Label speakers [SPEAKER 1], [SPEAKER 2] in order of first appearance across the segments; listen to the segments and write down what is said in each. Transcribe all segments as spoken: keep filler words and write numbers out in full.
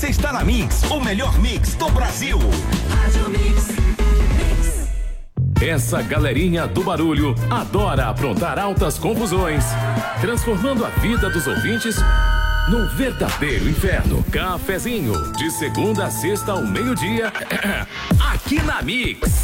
[SPEAKER 1] Você está na Mix, o melhor mix do Brasil. Rádio Mix.
[SPEAKER 2] Essa galerinha do barulho adora aprontar altas confusões, transformando a vida dos ouvintes num verdadeiro inferno. Cafezinho, de segunda a sexta ao meio-dia, aqui na Mix.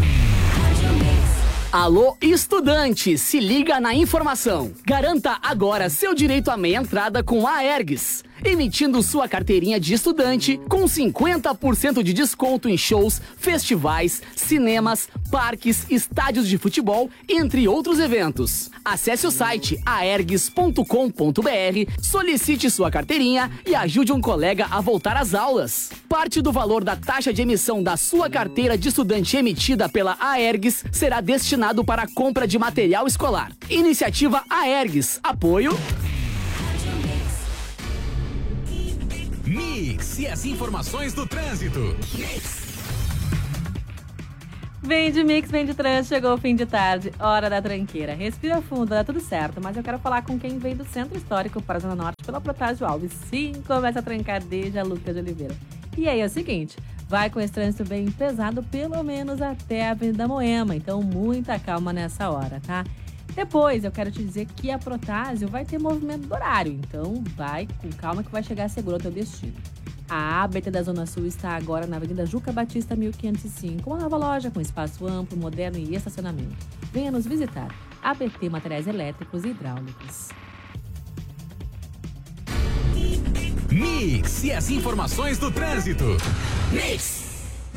[SPEAKER 3] Alô, estudante, se liga na informação. Garanta agora seu direito à meia entrada com a Aergs, emitindo sua carteirinha de estudante com cinquenta por cento de desconto em shows, festivais, cinemas, parques, estádios de futebol, entre outros eventos. Acesse o site aergs ponto com ponto br, solicite sua carteirinha e ajude um colega a voltar às aulas. Parte do valor da taxa de emissão da sua carteira de estudante emitida pela Aergs será destinado para a compra de material escolar. Iniciativa Aergs. Apoio
[SPEAKER 1] Mix e as informações do trânsito.
[SPEAKER 4] Vem de Mix, vem de trânsito, chegou o fim de tarde, hora da tranqueira. Respira fundo, dá tudo certo, mas eu quero falar com quem vem do Centro Histórico para a Zona Norte pela Protásio Alves. Sim, começa a trancar desde a Lucas de Oliveira. E aí é o seguinte, vai com esse trânsito bem pesado, pelo menos até a Avenida Moema, então muita calma nessa hora, tá? Depois, eu quero te dizer que a Protásio vai ter movimento do horário, então vai com calma que vai chegar seguro ao teu destino. A A B T da Zona Sul está agora na Avenida Juca Batista mil quinhentos e cinco, uma nova loja com espaço amplo, moderno e estacionamento. Venha nos visitar. A B T Materiais Elétricos e Hidráulicos.
[SPEAKER 1] Mix e as informações do trânsito. Mix.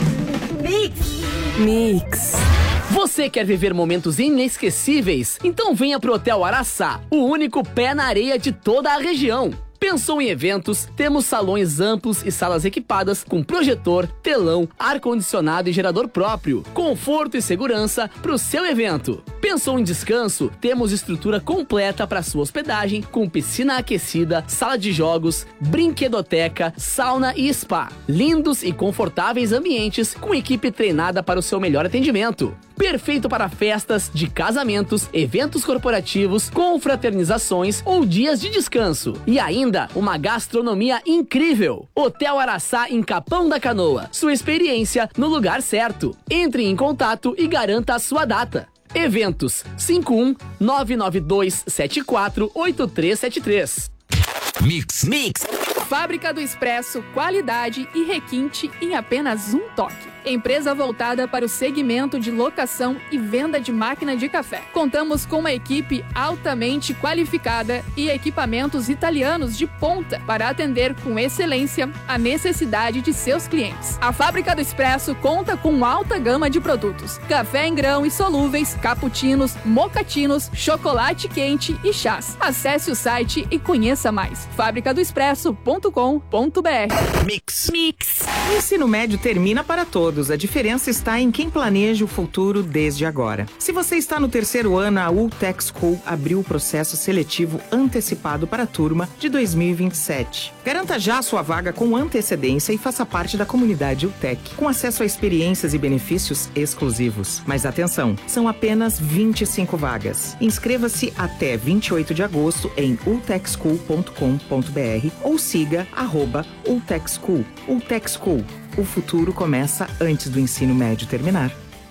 [SPEAKER 3] Mix. Mix. Você quer viver momentos inesquecíveis? Então venha pro Hotel Araçá, o único pé na areia de toda a região. Pensou em eventos? Temos salões amplos e salas equipadas com projetor, telão, ar-condicionado e gerador próprio. Conforto e segurança para o seu evento. Pensou em descanso? Temos estrutura completa para sua hospedagem com piscina aquecida, sala de jogos, brinquedoteca, sauna e spa. Lindos e confortáveis ambientes com equipe treinada para o seu melhor atendimento. Perfeito para festas de casamentos, eventos corporativos, confraternizações ou dias de descanso. E ainda, uma gastronomia incrível. Hotel Araçá em Capão da Canoa. Sua experiência no lugar certo. Entre em contato e garanta a sua data. Eventos cinco um nove nove dois sete quatro oito três sete três.
[SPEAKER 1] Mix, Mix.
[SPEAKER 5] Fábrica do Expresso, qualidade e requinte em apenas um toque. Empresa voltada para o segmento de locação e venda de máquina de café. Contamos com uma equipe altamente qualificada e equipamentos italianos de ponta para atender com excelência a necessidade de seus clientes. A Fábrica do Expresso conta com alta gama de produtos: café em grão e solúveis, cappuccinos, mocatinos, chocolate quente e chás. Acesse o site e conheça mais. fábrica do expresso ponto com ponto br.
[SPEAKER 1] Mix.
[SPEAKER 5] Mix.
[SPEAKER 6] O ensino médio termina para todos. A diferença está em quem planeja o futuro desde agora. Se você está no terceiro ano, a Ultec School abriu o processo seletivo antecipado para a turma de dois mil e vinte e sete. Garanta já a sua vaga com antecedência e faça parte da comunidade Ultec, com acesso a experiências e benefícios exclusivos. Mas atenção, são apenas vinte e cinco vagas. Inscreva-se até vinte e oito de agosto em ultec school ponto com ponto br ou siga arroba Ultec School. Ultec School. O futuro começa antes do ensino médio terminar.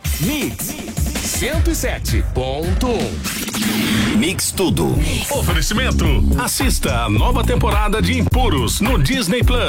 [SPEAKER 1] Mix cento e sete ponto um. Mix tudo. Oferecimento. Assista a nova temporada de Impuros no Disney Plus.